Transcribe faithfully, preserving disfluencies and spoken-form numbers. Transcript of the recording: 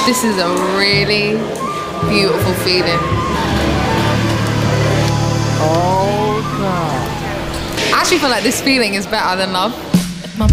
This is a really beautiful feeling. Oh God. I actually feel like this feeling is better than love.